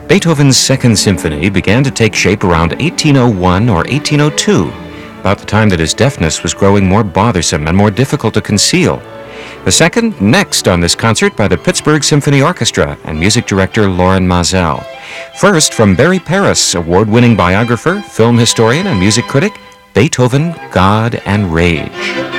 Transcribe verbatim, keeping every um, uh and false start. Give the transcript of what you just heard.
Beethoven's Second Symphony began to take shape around eighteen oh one or eighteen oh two, about the time that his deafness was growing more bothersome and more difficult to conceal. The second, next on this concert by the Pittsburgh Symphony Orchestra and music director Loren Maazel. First, from Barry Paris, award-winning biographer, film historian, and music critic, Beethoven, God and Rage.